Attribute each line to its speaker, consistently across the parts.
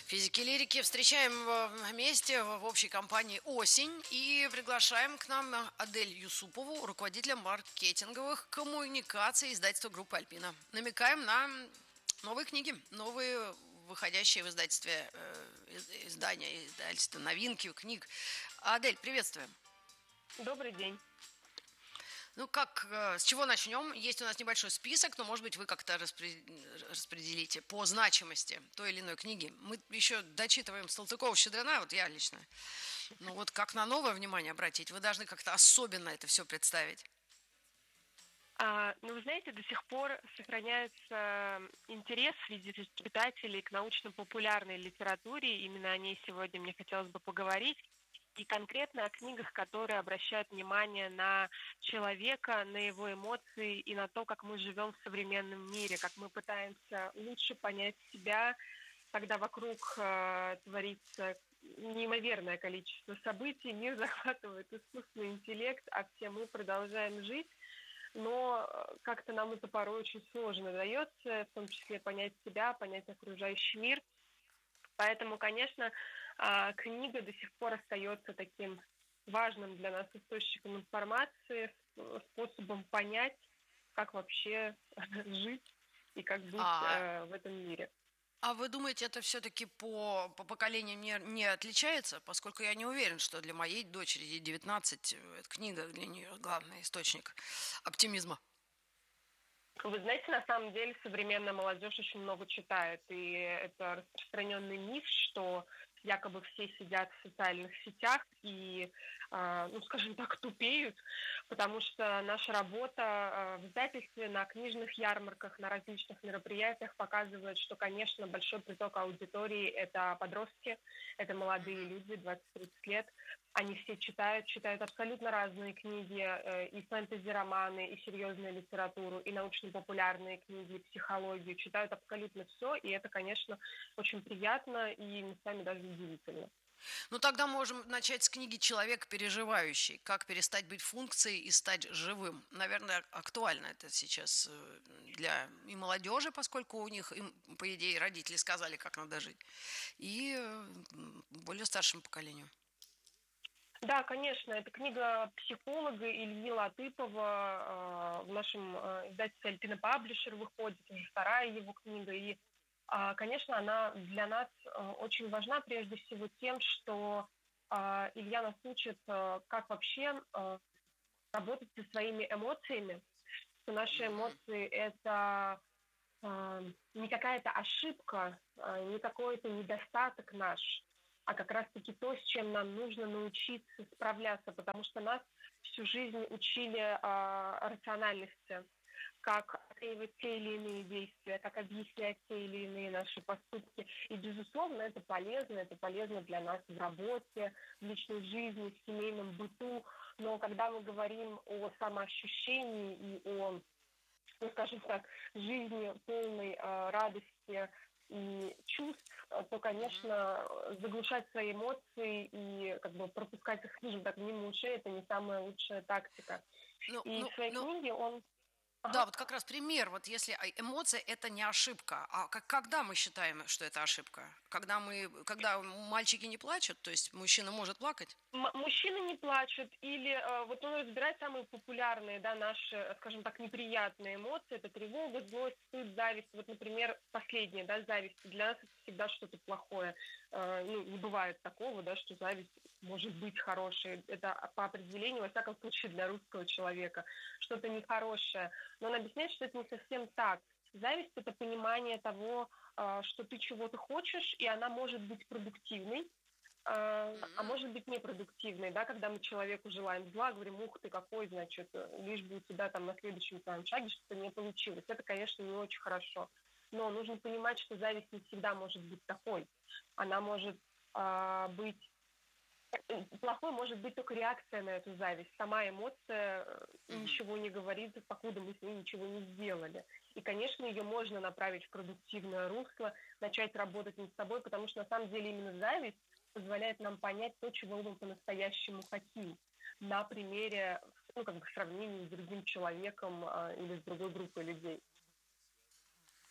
Speaker 1: Физики-лирики встречаем вместе в общей компании «Осень» и приглашаем к нам Адель Юсупову, руководителя маркетинговых коммуникаций издательства группы «Альпина». Намекаем на новые книги, новые выходящие в издательстве издания, издательства, новинки книг. Адель, приветствуем.
Speaker 2: Добрый день.
Speaker 1: Ну, как, с чего начнем? Есть у нас небольшой список, но, может быть, вы как-то распределите по значимости той или иной книги. Мы еще дочитываем Салтыкова-Щедрина, вот я лично. Ну, вот как на новое внимание обратить? Вы должны как-то особенно это все представить.
Speaker 2: Вы знаете, до сих пор сохраняется интерес среди читателей к научно-популярной литературе. Именно о ней сегодня мне хотелось бы поговорить. И конкретно о книгах, которые обращают внимание на человека, на его эмоции и на то, как мы живем в современном мире, как мы пытаемся лучше понять себя, когда вокруг творится неимоверное количество событий, мир захватывает искусственный интеллект, а все мы продолжаем жить. Но как-то нам это порой очень сложно дается, в том числе понять себя, понять окружающий мир. Поэтому, конечно, книга до сих пор остается таким важным для нас источником информации, способом понять, как вообще жить и как быть
Speaker 1: А,
Speaker 2: в этом мире.
Speaker 1: а вы думаете, это все-таки по поколениям не отличается? Поскольку я не уверен, что для моей дочери ей 19 эта книга для нее главный источник оптимизма.
Speaker 2: Вы знаете, на самом деле современная молодежь очень много читает, и это распространенный миф, что якобы все сидят в социальных сетях и, скажем так, тупеют, потому что наша работа в издательстве, на книжных ярмарках, на различных мероприятиях показывает, что, конечно, большой приток аудитории – это подростки, это молодые люди, 20-30 лет. Они все читают абсолютно разные книги, и фэнтези-романы, и серьезную литературу, и научно-популярные книги, и психологию. Читают абсолютно все, и это, конечно, очень приятно и местами даже удивительно.
Speaker 1: Ну, тогда можем начать с книги «Человек переживающий. Как перестать быть функцией и стать живым». Наверное, актуально это сейчас для и молодежи, поскольку у них, им, по идее, родители сказали, как надо жить, и более старшему поколению.
Speaker 2: Да, конечно, это книга психолога Ильи Латыпова. В нашем издательстве «Альпина Паблишер» выходит уже вторая его книга. И, конечно, она для нас очень важна прежде всего тем, что Илья нас учит, как вообще работать со своими эмоциями, что наши
Speaker 1: Мгм.
Speaker 2: эмоции – это не какая-то ошибка, не какой-то недостаток наш, а как раз-таки то, с чем нам нужно научиться справляться, потому что нас всю жизнь учили рациональности, как оценивать те или иные действия, как объяснять те или иные наши поступки. И, безусловно, это полезно для нас в работе, в личной жизни, в семейном быту. Но когда мы говорим о самоощущении и о, скажем так, жизни полной радости и чувств, то,
Speaker 1: Мгм.
Speaker 2: конечно, заглушать свои эмоции и как бы пропускать их, скажем так, мимо ушей – это не самая лучшая тактика.
Speaker 1: Ну,
Speaker 2: И
Speaker 1: ну,
Speaker 2: в своей
Speaker 1: ну,
Speaker 2: книге он...
Speaker 1: да,
Speaker 2: Ага.
Speaker 1: вот как раз пример, вот если эмоция это не ошибка, а когда мы считаем, что это ошибка? Когда мальчики не плачут, то есть мужчина может плакать?
Speaker 2: Мужчины не плачут, или вот он разбирает самые популярные, да, наши, скажем так, неприятные эмоции. Это тревога, злость, стыд, зависть. Вот, например, последняя, да, зависть. Для нас это всегда что-то плохое. Не бывает такого, да, что зависть может быть хорошей. Это по определению, во всяком случае, для русского человека. Что-то нехорошее. Но он объясняет, что это не совсем так. Зависть – это понимание того, что ты чего-то хочешь, и она может быть продуктивной, а
Speaker 1: М.
Speaker 2: может быть непродуктивной, да, когда мы человеку желаем зла, говорим, ух ты какой, значит, лишь бы у тебя там на следующем твоем шаге что-то не получилось. Это, конечно, не очень хорошо. Но нужно понимать, что зависть не всегда может быть такой. Она может быть плохой, может быть только реакция на эту зависть. Сама эмоция
Speaker 1: Мгм.
Speaker 2: ничего не говорит, покуда мы с ней ничего не сделали. И, конечно, ее можно направить в продуктивное русло, начать работать над собой, потому что на самом деле именно зависть позволяет нам понять то, чего мы по-настоящему хотим. На примере, как бы в сравнении с другим человеком или с другой группой людей.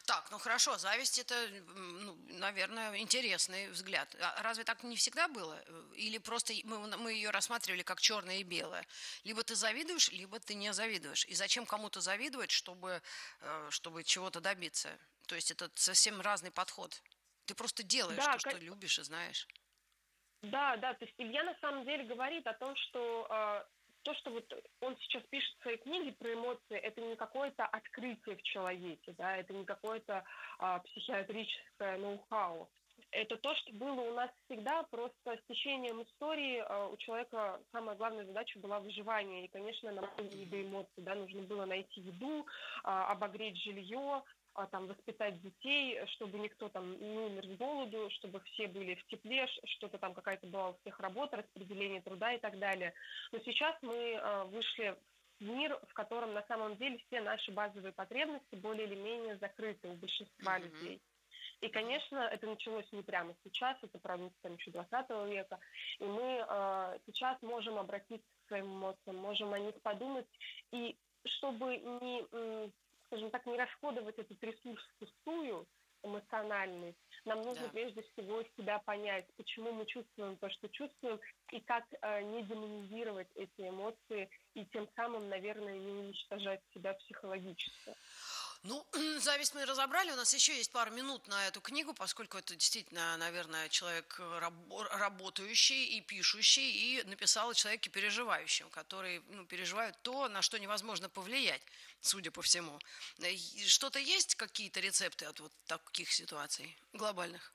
Speaker 1: Так, ну хорошо, зависть это, ну, наверное, интересный взгляд. А разве так не всегда было? Или просто мы ее рассматривали как черное и белое? Либо ты завидуешь, либо ты не завидуешь. И зачем кому-то завидовать, чтобы чего-то добиться? То есть это совсем разный подход. Ты просто делаешь
Speaker 2: Да,
Speaker 1: то, что любишь и знаешь.
Speaker 2: да, да, то есть Илья на самом деле говорит о том, что то, что вот он сейчас пишет в своей книге про эмоции, это не какое-то открытие в человеке, да, это не какое-то психиатрическое ноу-хау. Это то, что было у нас всегда, просто с течением истории у человека самая главная задача была выживание. И, конечно, нам было не до эмоций, да, нужно было найти еду, обогреть жилье, там, воспитать детей, чтобы никто там не умер с голоду, чтобы все были в тепле, что-то там какая-то была у всех работа, распределение труда и так далее. Но сейчас мы вышли в мир, в котором на самом деле все наши базовые потребности более или менее закрыты у большинства
Speaker 1: Мгм.
Speaker 2: людей. И,
Speaker 1: Мгм.
Speaker 2: конечно, это началось не прямо сейчас, это правда там еще 20 века. И мы сейчас можем обратиться к своим эмоциям, можем о них подумать. И чтобы не, скажем так, не расходовать этот ресурс впустую, эмоциональный, нам нужно
Speaker 1: Да.
Speaker 2: прежде всего себя понять, почему мы чувствуем то, что чувствуем, и как не демонизировать эти эмоции, и тем самым, наверное, не уничтожать себя психологически.
Speaker 1: Ну, зависть мы разобрали. У нас еще есть пару минут на эту книгу, поскольку это действительно, наверное, человек работающий и пишущий, и написал о человеке переживающем, который, ну, переживает то, на что невозможно повлиять, судя по всему. И что-то есть, какие-то рецепты от вот таких ситуаций глобальных?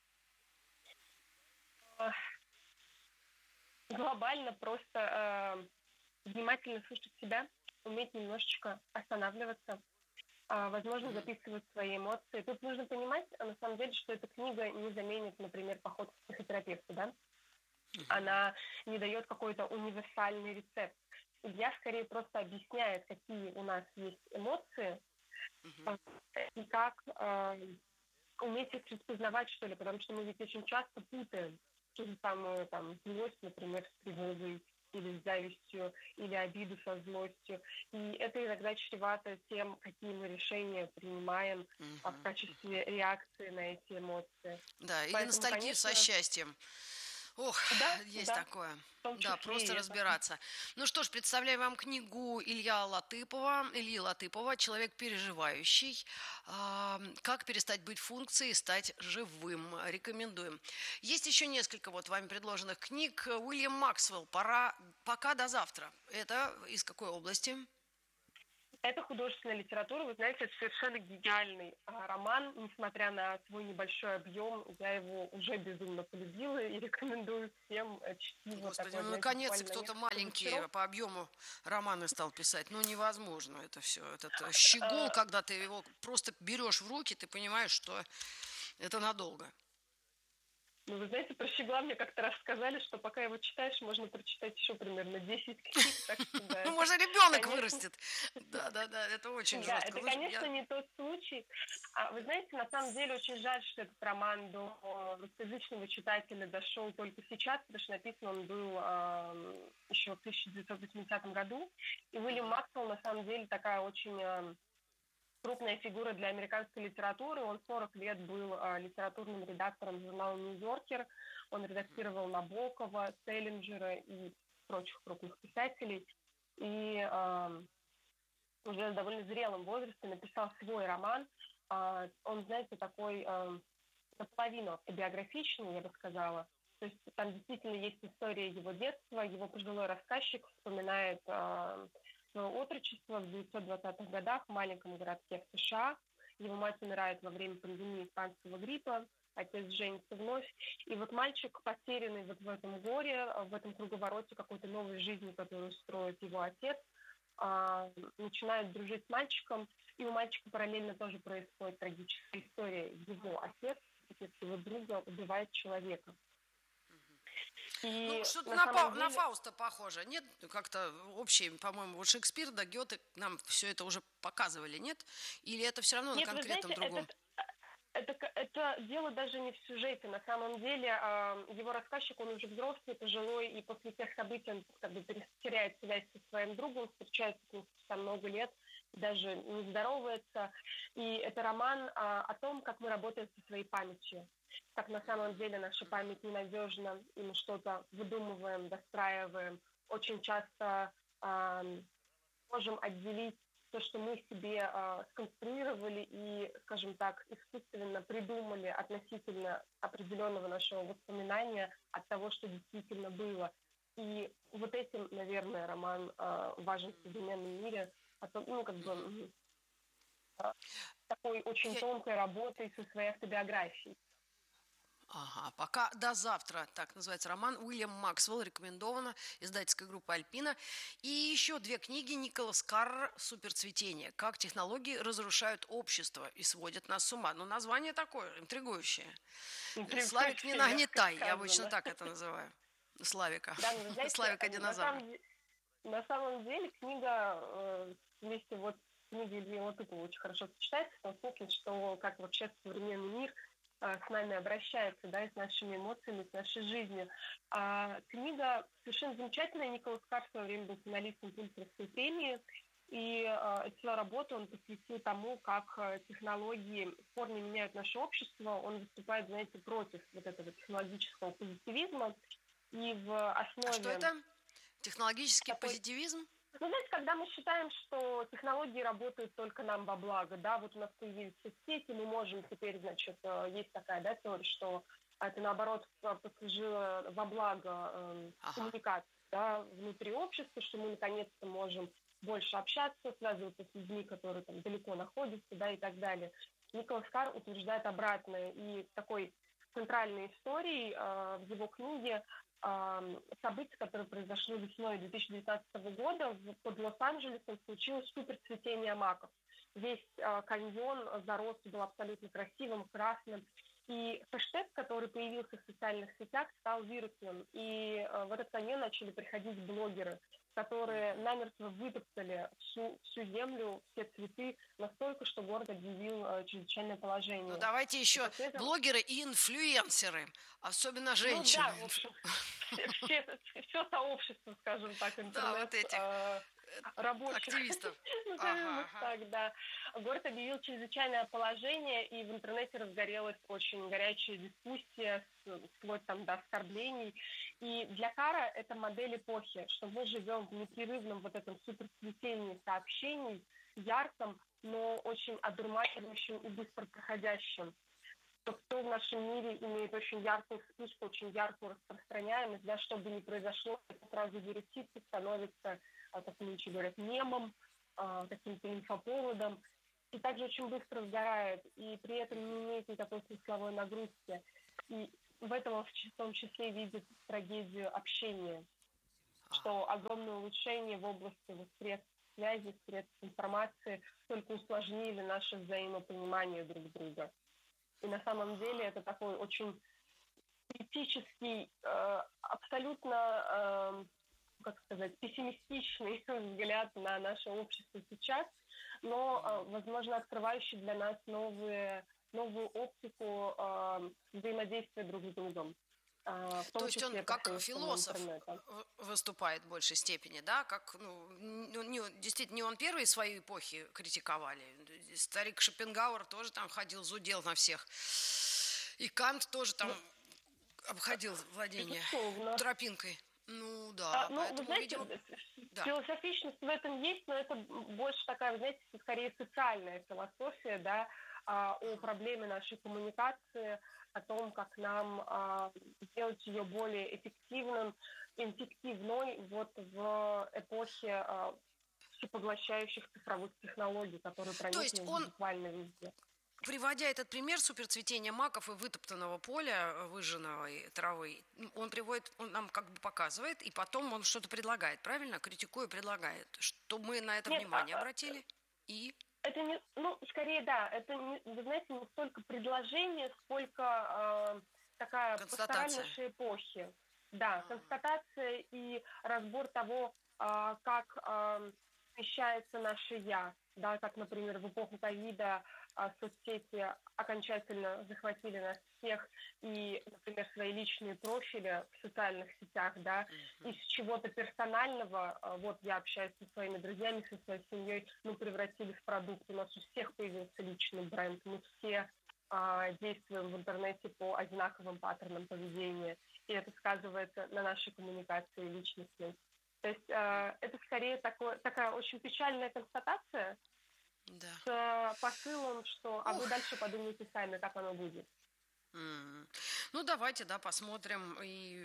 Speaker 2: А, Глобально просто внимательно слушать себя, уметь немножечко останавливаться, возможно,
Speaker 1: Мгм.
Speaker 2: записывать свои эмоции. Тут нужно понимать, на самом деле, что эта книга не заменит, например, поход к психотерапевту, да?
Speaker 1: Мгм.
Speaker 2: Она не дает какой-то универсальный рецепт. Я скорее просто объясняет, какие у нас есть эмоции,
Speaker 1: Мгм.
Speaker 2: а, и как уметь их распознавать, что ли, потому что мы ведь очень часто путаем ту же самую там злость, например, с тревогой, или с завистью, или обиду со злостью. И это иногда чревато тем, какие мы решения принимаем в
Speaker 1: Мгм.
Speaker 2: качестве реакции на эти эмоции.
Speaker 1: Да, или
Speaker 2: Поэтому,
Speaker 1: ностальгию со
Speaker 2: конечно,
Speaker 1: счастьем. Ох,
Speaker 2: да,
Speaker 1: есть
Speaker 2: да,
Speaker 1: такое.
Speaker 2: в том
Speaker 1: Да,
Speaker 2: числе
Speaker 1: просто
Speaker 2: и это.
Speaker 1: разбираться. Ну что ж, представляю вам книгу Ильи Латыпова «Человек переживающий. Как перестать быть функцией и стать живым». Рекомендуем. Есть еще несколько вот вами предложенных книг. Уильям Максвелл «Пока до завтра». Это из какой области?
Speaker 2: Это художественная литература, вы знаете, это совершенно гениальный роман, несмотря на свой небольшой объем, я его уже безумно полюбила и рекомендую всем чтиво
Speaker 1: Господи,
Speaker 2: такое,
Speaker 1: ну
Speaker 2: знаете,
Speaker 1: наконец
Speaker 2: буквально на
Speaker 1: кто-то
Speaker 2: несколько вечеров.
Speaker 1: маленький по объему романы стал писать. Ну невозможно это все. Этот щегол,
Speaker 2: Э,
Speaker 1: когда ты его просто берешь в руки, ты понимаешь, что это надолго.
Speaker 2: Ну, вы знаете, про Щегла мне как-то раз сказали, что пока его читаешь, можно прочитать еще примерно 10 книг, так что да,
Speaker 1: Ну,
Speaker 2: это,
Speaker 1: может, ребенок
Speaker 2: конечно,
Speaker 1: вырастет. Да-да-да, это очень
Speaker 2: да,
Speaker 1: жестко.
Speaker 2: это,
Speaker 1: Лучше
Speaker 2: конечно,
Speaker 1: я...
Speaker 2: не тот случай. Вы знаете, на самом деле очень жаль, что этот роман до русскоязычного читателя дошел только сейчас, потому что написан он был еще в 1980 году. И Уильям
Speaker 1: Мгм,
Speaker 2: Максвелл, на самом деле, такая очень крупная фигура для американской литературы. Он 40 лет был литературным редактором журнала «Нью-Йоркер». Он
Speaker 1: мгм,
Speaker 2: редактировал Набокова, Селлинджера и прочих крупных писателей. И уже в довольно зрелом возрасте написал свой роман. Он, знаете, такой наполовину автобиографичный, я бы сказала. То есть там действительно есть история его детства, его пожилой рассказчик вспоминает свое отрочество в 1920-х годах в маленьком городке в США. Его мать умирает во время пандемии испанского гриппа, отец женится вновь. И вот мальчик, потерянный вот в этом горе, в этом круговороте какой-то новой жизни, которую строит его отец, начинает дружить с мальчиком, и у мальчика параллельно тоже происходит трагическая история. Его отец, отец его друга, убивает человека.
Speaker 1: мгм. Ну,
Speaker 2: И
Speaker 1: что-то
Speaker 2: на самом
Speaker 1: На
Speaker 2: деле
Speaker 1: Фауста похоже. Нет, как-то общий, по-моему, вот Шекспир да Гёте нам все это уже показывали, нет? Или это все равно на
Speaker 2: нет, вы знаете,
Speaker 1: конкретном другом?
Speaker 2: это дело даже не в сюжете. На самом деле его рассказчик, он уже взрослый, пожилой, и после тех событий он как бы теряет связь со своим другом, встречается с ним спустя много лет. даже не здоровается. И это роман о том, как мы работаем со своей памятью. Как на самом деле наша память ненадежна, и мы что-то выдумываем, достраиваем. Очень часто можем отделить то, что мы себе сконструировали и, скажем так, искусственно придумали относительно определенного нашего воспоминания от того, что действительно было. И вот этим, наверное, роман важен в современном мире, ну, как бы такой очень
Speaker 1: Я,
Speaker 2: тонкой работой со своей автобиографией.
Speaker 1: Ага, пока до завтра, так называется роман Уильям Максвелл, рекомендовано издательской группой Альпина. И еще две книги Николас Карр «Суперцветение. Как технологии разрушают общество и сводят нас с ума». Ну, название такое, интригующее. Славик, не
Speaker 2: Интригующе, мягко
Speaker 1: нагнетай, я обычно
Speaker 2: сказано.
Speaker 1: так это называю. Славика.
Speaker 2: Да, но вы знаете,
Speaker 1: Славика динозавра.
Speaker 2: на самом деле книга вместе вот с книгой Ильи Латыпова очень хорошо сочетается, в том смысле, что как вообще современный мир с нами обращается, да, и с нашими эмоциями, с нашей жизнью. Книга совершенно замечательная. Николас Карр в свое время был финалистом Пулитцеровской премии, и свою работу он посвятил тому, как технологии в корне меняют наше общество. Он выступает, знаете, против вот этого технологического позитивизма. И в
Speaker 1: А что
Speaker 2: основе
Speaker 1: это? Технологический
Speaker 2: такой...
Speaker 1: позитивизм?
Speaker 2: Ну, знаете, когда мы считаем, что технологии работают только нам во благо, да, вот у нас появились соцсети, мы можем теперь, значит, есть такая, да, теория, что это, наоборот, послужило во благо
Speaker 1: Ага.
Speaker 2: коммуникации, да, внутри общества, что мы, наконец-то, можем больше общаться, связываться с людьми, которые там далеко находятся, да, и так далее. Николас Карр утверждает обратное, и такой центральной историей в его книге событие, которое произошло весной 2019 года под Лос-Анджелесом, случилось суперцветение маков. Весь каньон зарос, был абсолютно красивым, красным. И хэштег, который появился в социальных сетях, стал вирусным. И в этот каньон начали приходить блогеры, которые намертво вытоптали всю землю, все цветы, настолько, что город объявил чрезвычайное
Speaker 1: Ну,
Speaker 2: положение.
Speaker 1: давайте
Speaker 2: И
Speaker 1: еще
Speaker 2: после этого,
Speaker 1: блогеры и инфлюенсеры, особенно
Speaker 2: ну
Speaker 1: женщины.
Speaker 2: да, в общем, все сообщество, скажем так,
Speaker 1: Да, вот
Speaker 2: интернет
Speaker 1: этих
Speaker 2: рабочих,
Speaker 1: активистов.
Speaker 2: назовем
Speaker 1: Ага,
Speaker 2: их
Speaker 1: ага.
Speaker 2: так, да. Город объявил чрезвычайное положение, и в интернете разгорелась очень горячая дискуссия, вплоть там до оскорблений. И для Кара это модель эпохи, что мы живем в непрерывном вот этом суперцветении сообщений, ярком, но очень одурманивающим и быстро проходящим, что все в нашем мире имеет очень яркую вспышку, очень яркую распространяемость, да, что бы ни произошло, это сразу вирусится, становится, как нынче говорят, мемом, каким-то инфоповодом, и также очень быстро сгорает, и при этом не имеет никакой смысловой нагрузки. И в этом он в том числе видит трагедию общения, что огромное улучшение в области вот средств связи, средств информации только усложнили наше взаимопонимание друг друга. И на самом деле это такой очень критический, абсолютно, как сказать, пессимистичный взгляд на наше общество сейчас, но, возможно, открывающий для нас новую оптику взаимодействия друг с другом, в
Speaker 1: То
Speaker 2: том
Speaker 1: есть он
Speaker 2: числе
Speaker 1: как
Speaker 2: посредством
Speaker 1: философ
Speaker 2: интернета.
Speaker 1: выступает в большей степени, да, как, действительно, не он первый своей эпохи критиковали. Старик Шопенгауэр тоже там ходил, зудел на всех. И Кант тоже там
Speaker 2: Ну,
Speaker 1: обходил владение
Speaker 2: безусловно.
Speaker 1: тропинкой. Ну да,
Speaker 2: Ну, вы
Speaker 1: поэтому,
Speaker 2: знаете,
Speaker 1: видимо, да.
Speaker 2: философичность в этом есть, но это больше такая, знаете, скорее социальная философия, да, о проблеме нашей коммуникации, о том, как нам сделать ее более эффективной вот в эпохе всепоглощающих цифровых технологий, которые
Speaker 1: То есть
Speaker 2: проникли
Speaker 1: он,
Speaker 2: буквально везде.
Speaker 1: приводя этот пример суперцветения маков и вытоптанного поля, выжженного травы, он приводит, он нам как бы показывает, и потом он что-то предлагает, правильно? Критикуя, предлагает, чтобы мы на это
Speaker 2: Нет,
Speaker 1: внимание обратили. И
Speaker 2: это не, ну, скорее, да, это, вы знаете, не столько предложение, сколько такая пастораль
Speaker 1: констатация.
Speaker 2: нашей эпохи. Да, констатация и разбор того, как смещается наше «я». Да, как, например, в эпоху ковида соцсети окончательно захватили нас всех, и, например, свои личные профили в социальных сетях, да, из чего-то персонального, вот я общаюсь со своими друзьями, со своей семьей, мы превратили в продукт, у нас у всех появился личный бренд, мы все действуем в интернете по одинаковым паттернам поведения, и это сказывается на нашей коммуникации личностной. То есть это скорее такая очень печальная констатация,
Speaker 1: Да.
Speaker 2: с посылом, что вы дальше подумайте сами, как оно будет.
Speaker 1: Ну, давайте, да, посмотрим. И,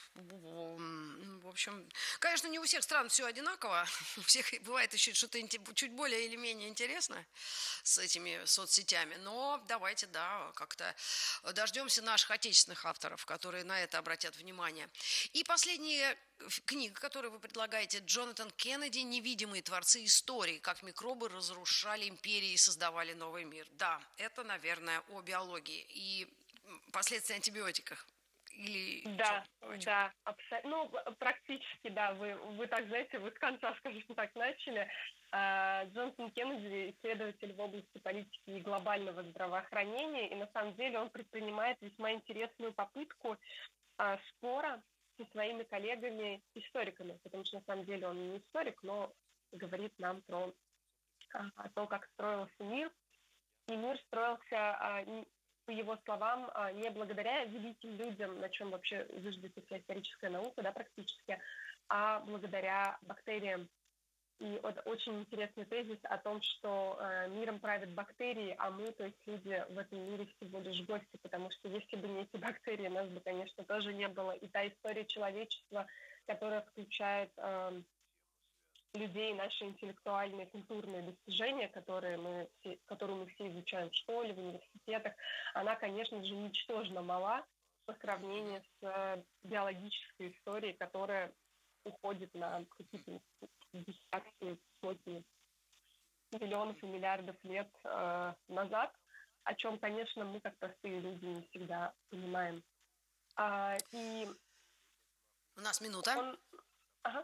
Speaker 1: в общем, конечно, не у всех стран все одинаково. У всех бывает еще что-то чуть более или менее интересное с этими соцсетями. Но давайте, да, как-то дождемся наших отечественных авторов, которые на это обратят внимание. И последняя книга, которую вы предлагаете, Джонатан Кеннеди «Невидимые творцы истории. Как микробы разрушали империи и создавали новый мир». Да, это, наверное, о биологии и последствия антибиотиков. Или
Speaker 2: да, абсолютно. Ну, практически, да. Вы так, знаете, вы с конца, скажем так, начали. Джонатан Кеннеди, исследователь в области политики и глобального здравоохранения, и на самом деле он предпринимает весьма интересную попытку спора со своими коллегами-историками, потому что на самом деле он не историк, но говорит нам про то, как строился мир. И мир строился, по его словам, не благодаря великим людям, на чем вообще зиждется вся историческая наука, да, практически, а благодаря бактериям. И вот очень интересный тезис о том, что миром правят бактерии, а мы, то есть люди, в этом мире всего лишь гости, потому что если бы не эти бактерии, нас бы, конечно, тоже не было. И та история человечества, которая включает людей, наши интеллектуальные, культурные достижения, которые мы все изучаем в школе, в университетах, она, конечно же, ничтожно мала по сравнению с биологической историей, которая уходит на какие-то десятки, сотни миллионов и миллиардов лет назад, о чем, конечно, мы, как простые люди, не всегда понимаем. И
Speaker 1: у нас минута.
Speaker 2: Ага.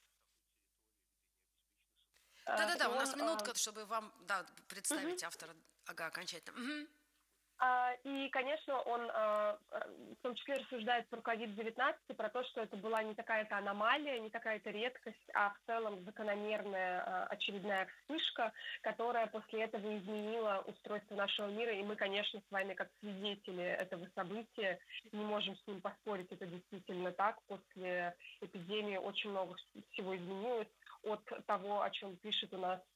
Speaker 1: Да-да-да, у нас минутка, чтобы вам представить автора окончательно.
Speaker 2: И, конечно, он в том числе рассуждает про COVID-19, про то, что это была не какая-то аномалия, не какая-то редкость, а в целом закономерная очередная вспышка, которая после этого изменила устройство нашего мира. И мы, конечно, с вами, как свидетели этого события, не можем с ним поспорить. Это действительно так. После эпидемии очень много всего изменилось. От того, о чем пишет у нас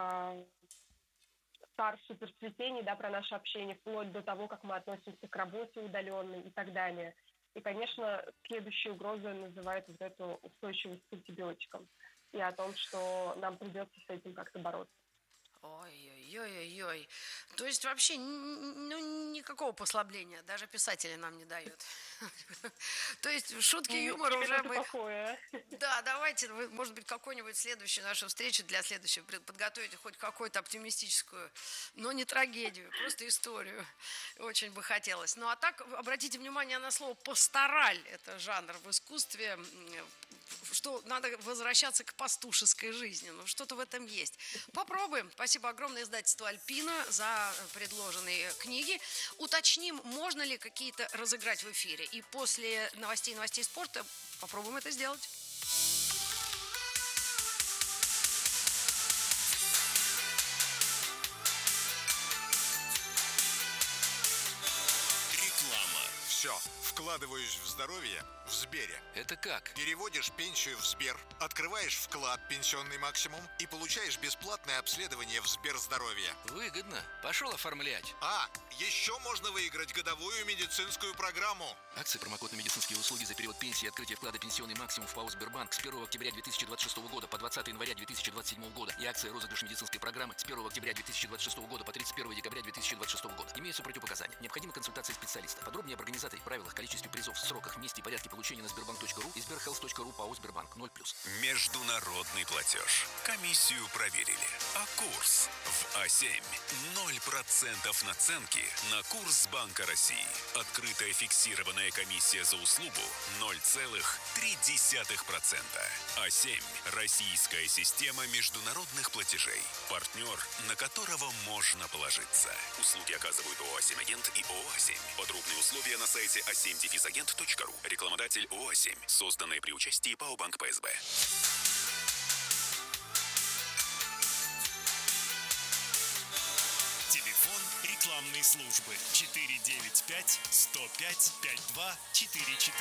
Speaker 2: Стар суперцветений, да, про наше общение, вплоть до того, как мы относимся к работе удаленной и так далее. И, конечно, следующей угрозой называют вот эту устойчивость к антибиотикам и о том, что нам придется с этим как-то бороться.
Speaker 1: Ой-ой-ой-ой-ой. То есть вообще никакого послабления, даже писатели нам не дают. То есть шутки, юмор уже мы... Да, давайте, может быть, какую-нибудь следующую нашу встречу для следующей подготовить хоть какую-то оптимистическую, но не трагедию, просто историю. Очень бы хотелось. Ну а так, обратите внимание на слово «пастораль». Это жанр в искусстве, что надо возвращаться к пастушеской жизни. Ну, что-то в этом есть. Попробуем. Спасибо огромное издательству «Альпина» за предложенные книги. Уточним, можно ли какие-то разыграть в эфире. И после новостей спорта попробуем это сделать.
Speaker 3: Реклама. Все. Вкладываюсь в здоровье в Сбере.
Speaker 4: Это как?
Speaker 3: Переводишь пенсию в Сбер, открываешь вклад «Пенсионный максимум» и получаешь бесплатное обследование в Сберздоровье.
Speaker 4: Выгодно. Пошел оформлять.
Speaker 3: Еще можно выиграть годовую медицинскую программу.
Speaker 4: Акции промокод на медицинские услуги за период пенсии и открытия вклада «Пенсионный максимум» в ПАО «Сбербанк» с 1 октября 2026 года по 20 января 2027 года и акция розыгрыш медицинской программы с 1 октября 2026 года по 31 декабря 2026 года. Имеются противопоказания. Необходима консультация специалиста. Подробнее об организации оплатой, правилах, количестве призов, сроках, месте и порядке получения на Сбербанк.ру и Сберхелс.ру ПАО Сбербанк 0+.
Speaker 5: Международный платеж. Комиссию проверили. А курс в А7. 0% наценки на курс Банка России. Открытая фиксированная комиссия за услугу 0,3%. А7. Российская система международных платежей. Партнер, на которого можно положиться. Услуги оказывают ООО «А7 Агент» и ООО «А7». Подробные условия на сайте a7-agent.ru. Рекламодатель ООО «А7». Созданное при участии ПАО Банк ПСБ.
Speaker 6: Телефон рекламной службы 495 105 5244.